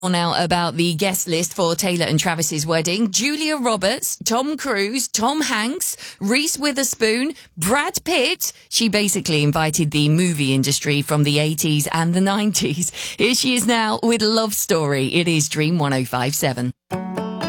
Now about the guest list for Taylor and Travis's wedding. Julia Roberts, Tom Cruise, Tom Hanks, Reese Witherspoon, Brad Pitt. She basically invited the movie industry from the 80s and the 90s. Here she is now with Love Story. It is Dream 105.7.